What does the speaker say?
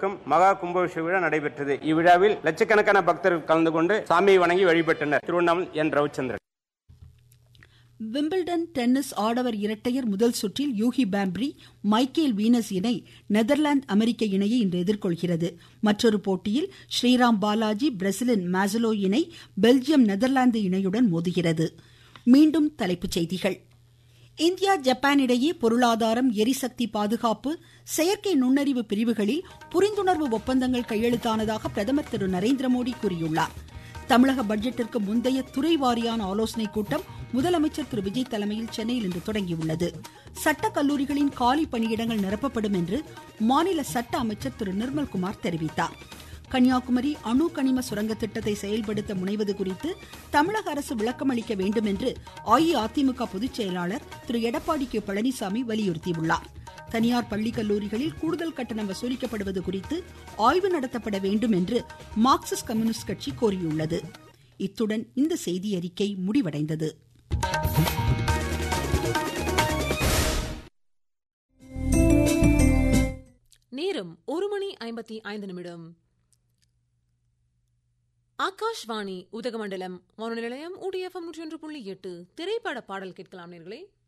மகா கும்பாபிஷேக விழா நடைபெற்றது. இவ்விழாவில் லட்சக்கணக்கான பக்தர்கள் கலந்து கொண்டு சாமியை வணங்கி வழிபட்டனர். திருவண்ணாமலை என் ரவிச்சந்திரன். விம்பிள்டன் டென்னிஸ் ஆடவர் இரட்டையர் முதல் சுற்றில் யூகி பாம்ப்ரி மைக்கேல் வீனஸ் இணை நெதர்லாந்து அமெரிக்க இணையை இன்று எதிர்கொள்கிறது. மற்றொரு போட்டியில் ஸ்ரீராம் பாலாஜி பிரேசிலின் மாசலோ இணை பெல்ஜியம் நெதர்லாந்து இணையுடன் மோதுகிறது. மீண்டும் தலைப்புச் செய்திகள். இந்தியா ஜப்பான் இடையே பொருளாதாரம், எரிசக்தி பாதுகாப்பு, செயற்கை நுண்ணறிவு பிரிவுகளில் புரிந்துணர்வு ஒப்பந்தங்கள் கையெழுத்தானதாக பிரதமர் திரு நரேந்திரமோடி கூறியுள்ளார். தமிழக பட்ஜெட்டிற்கு முந்தைய துறை வாரியான ஆலோசனைக் கூட்டம் முதலமைச்சர் திரு விஜய் தலைமையில் சென்னையில் இன்று தொடங்கியுள்ளது. சட்ட கல்லூரிகளின் காலி பணியிடங்கள் நிரப்பப்படும் என்று மாநில சட்ட அமைச்சர் திரு நிர்மல்குமார் தெரிவித்தார். கன்னியாகுமரி அணு கனிம சுரங்க திட்டத்தை செயல்படுத்த முனைவது குறித்து தமிழக அரசு விளக்கம் அளிக்க வேண்டும் என்று அஇஅதிமுக பொதுச் செயலாளர் திரு எடப்பாடி கே பழனிசாமி வலியுறுத்தியுள்ளார். தனியார் பள்ளி கல்லூரிகளில் கூடுதல் கட்டணம் வசூலிக்கப்படுவது குறித்து ஆய்வு நடத்தப்பட வேண்டும் என்று மார்க்சிஸ்ட் கம்யூனிஸ்ட் கட்சி கோரியுள்ளது. இத்துடன் இந்த செய்தி அறிக்கை முடிவடைந்தது. நேரம் 1:55. ஆகாஷ்வாணி உதகமண்டலம் வானொலி நிலையம் UDFM 101.8 திரைப்பட பாடல் கேட்கலாம் நேர்களே.